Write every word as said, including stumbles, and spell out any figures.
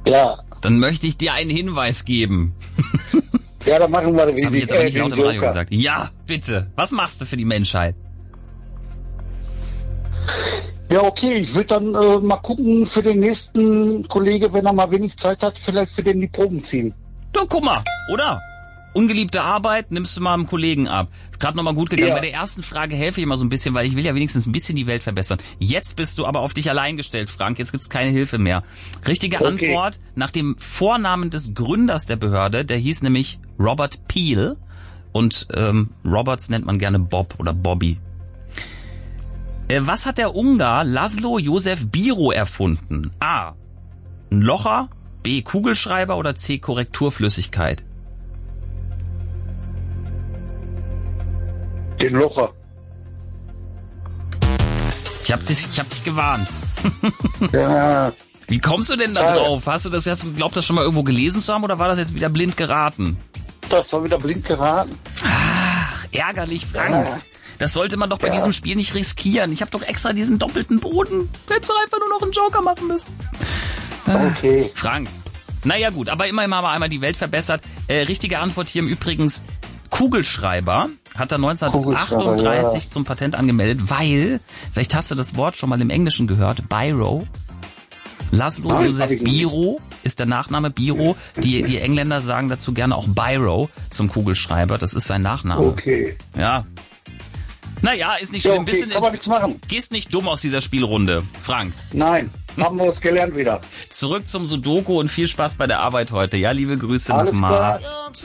Ja. Dann möchte ich dir einen Hinweis geben. Ja, dann machen wir das habe ich jetzt aber nicht laut im Radio Joker. gesagt. Ja, bitte. Was machst du für die Menschheit? Ja, okay, ich würde dann äh, mal gucken für den nächsten Kollege, wenn er mal wenig Zeit hat, vielleicht für den die Proben ziehen. Du, guck mal, oder? Ungeliebte Arbeit nimmst du mal einem Kollegen ab. Ist gerade nochmal gut gegangen. Ja. Bei der ersten Frage helfe ich immer so ein bisschen, weil ich will ja wenigstens ein bisschen die Welt verbessern. Jetzt bist du aber auf dich allein gestellt, Frank. Jetzt gibt's keine Hilfe mehr. Richtige Okay. Antwort nach dem Vornamen des Gründers der Behörde. Der hieß nämlich Robert Peel. Und ähm, Roberts nennt man gerne Bob oder Bobby. Äh, was hat der Ungar Laszlo Josef Biro erfunden? A. Ein Locher, B. Kugelschreiber oder C. Korrekturflüssigkeit? Den Locher. Ich hab dich, ich hab dich gewarnt. Ja, Wie kommst du denn da Schade. drauf? Hast du das jetzt geglaubt, das schon mal irgendwo gelesen zu haben oder war das jetzt wieder blind geraten? das war wieder blind geraten. Ach, ärgerlich, Frank. Ja. Das sollte man doch bei Ja. diesem Spiel nicht riskieren. Ich habe doch extra diesen doppelten Boden. Du hättest doch einfach nur noch einen Joker machen müssen. Okay. Frank. Naja gut, aber immerhin haben wir einmal die Welt verbessert. Äh, richtige Antwort hier im Übrigen Kugelschreiber. Hat er neunzehnhundertachtunddreißig ja. zum Patent angemeldet, weil, vielleicht hast du das Wort schon mal im Englischen gehört, Biro. Laszlo Nein, hab Josef ich nicht. Biro ist der Nachname Biro. Die, die Engländer sagen dazu gerne auch Biro zum Kugelschreiber. Das ist sein Nachname. Okay. Ja. Naja, ist nicht Ja, schlimm. okay, Bisschen, kann man nichts machen. gehst nicht dumm aus dieser Spielrunde, Frank. Nein, haben wir es gelernt wieder. Zurück zum Sudoku und viel Spaß bei der Arbeit heute. Ja, liebe Grüße Alles nach klar. Markt.